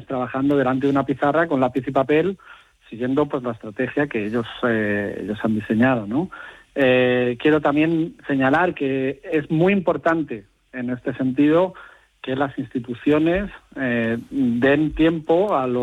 trabajando delante de una pizarra con lápiz y papel, siguiendo pues la estrategia que ellos han diseñado, ¿no? Quiero también señalar que es muy importante en este sentido que las instituciones den tiempo a los